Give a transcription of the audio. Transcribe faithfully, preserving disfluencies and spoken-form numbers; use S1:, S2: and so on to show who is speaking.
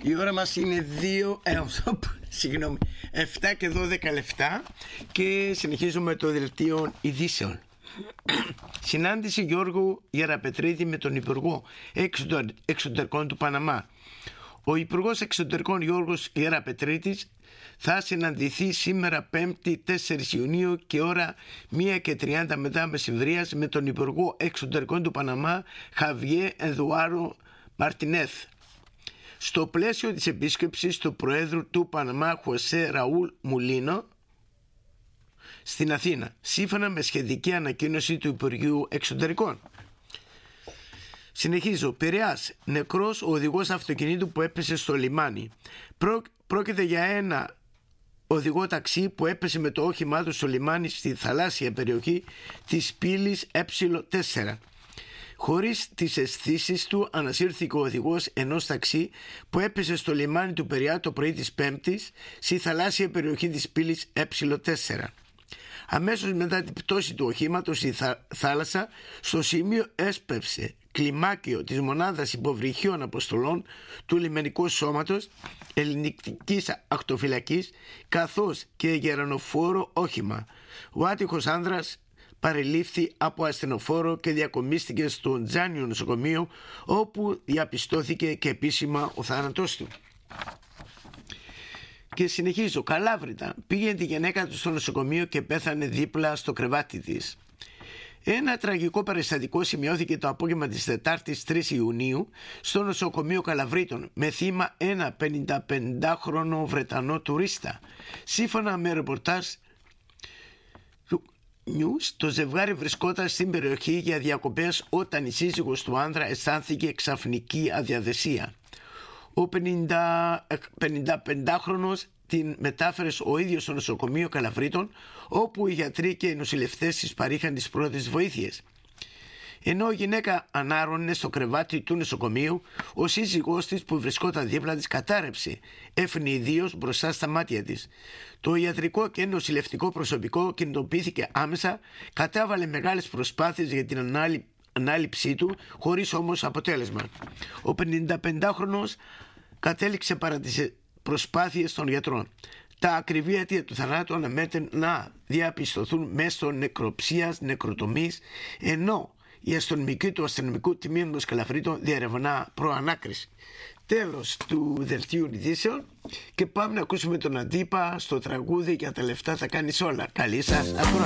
S1: Η ώρα μας είναι δύο, ε, συγγνώμη, επτά και δώδεκα λεπτά και συνεχίζουμε το δελτίο ειδήσεων. Συνάντηση Γιώργου Γεραπετρίτη με τον Υπουργό Εξωτερικών του Παναμά. Ο Υπουργός Εξωτερικών Γιώργος Γεραπετρίτης θα συναντηθεί σήμερα Πέμπτη τέσσερις Ιουνίου και ώρα μία και τριάντα μετά μεσημβρίας με τον Υπουργό Εξωτερικών του Παναμά Χαβιέ Εδουάρο Μαρτινέθ. Στο πλαίσιο της επίσκεψης του Προέδρου του Παναμά Χωσέ Ραούλ Μουλίνο στην Αθήνα, σύμφωνα με σχετική ανακοίνωση του Υπουργείου Εξωτερικών. Συνεχίζω. Πειραιάς, νεκρός ο οδηγός αυτοκινήτου που έπεσε στο λιμάνι. Πρό, πρόκειται για ένα οδηγό ταξί που έπεσε με το όχημά του στο λιμάνι στη θαλάσσια περιοχή της πύλης Ε τέσσερα. Χωρίς τις αισθήσεις του ανασύρθηκε ο οδηγός ενός ταξί που έπεσε στο λιμάνι του Πειραιά το πρωί της Πέμπτης στη θαλάσσια περιοχή της πύλης Ε τέσσερα. Αμέσως μετά την πτώση του οχήματος στη θά, θάλασσα, στο σημείο έσπευσε κλιμάκιο της μονάδας υποβρυχίων αποστολών του λιμενικού σώματος ελληνικής ακτοφυλακής, καθώς και γερανοφόρο όχημα. Ο άτυχος άνδρας παρελήφθη από ασθενοφόρο και διακομίστηκε στο Τζάνιο νοσοκομείο, όπου διαπιστώθηκε και επίσημα ο θάνατός του. Και συνεχίζω. Καλάβρητα, πήγε τη γυναίκα του στο νοσοκομείο και πέθανε δίπλα στο κρεβάτι της. Ένα τραγικό περιστατικό σημειώθηκε το απόγευμα της Τετάρτης τρεις Ιουνίου στο νοσοκομείο Καλαβρίτων με θύμα ένα πενηνταπεντάχρονο Βρετανό τουρίστα. Σύμφωνα με ρεπορτάζ News, το ζευγάρι βρισκόταν στην περιοχή για διακοπές όταν η σύζυγος του άνδρα αισθάνθηκε ξαφνική αδιαδεσία. Ο πενηνταπεντάχρονος την μετάφερε ο ίδιος στο νοσοκομείο Καλαβρίτων, όπου οι γιατροί και οι νοσηλευτές της παρήχαν τις πρώτες βοήθειες. Ενώ η γυναίκα ανάρρωνε στο κρεβάτι του νοσοκομείου, ο σύζυγός της που βρισκόταν δίπλα της κατάρρευσε ευνηδίως μπροστά στα μάτια της. Το ιατρικό και νοσηλευτικό προσωπικό κινητοποιήθηκε άμεσα, κατέβαλε μεγάλες προσπάθειες για την ανάληψη ανάληψή του, χωρίς όμως αποτέλεσμα. Ο πενηνταπεντάχρονος κατέληξε παρά τις προσπάθειες των γιατρών. Τα ακριβή αιτία του θανάτου αναμένεται να διαπιστωθούν μέσω νεκροψίας, νεκροτομής, ενώ η αστυνομική του αστυνομικού τμήματος Καλαβρίτων διερευνά προανάκριση. Τέλος του δελτίου ειδήσεων και πάμε να ακούσουμε τον Αντίπα στο τραγούδι «Για τα λεφτά θα κάνεις όλα». Καλή σας ακρόαση.